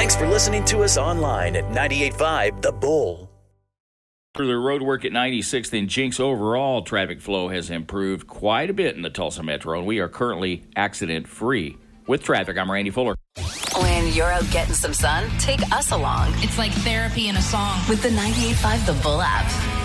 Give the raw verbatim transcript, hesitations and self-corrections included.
Thanks for listening to us online at ninety-eight point five The Bull. Further road work at ninety-sixth and Jinx. Overall traffic flow has improved quite a bit in the Tulsa Metro, and we are currently accident-free. With traffic, I'm Randy Fuller. When you're out getting some sun, take us along. It's like therapy in a song. With the ninety-eight point five The Bull app.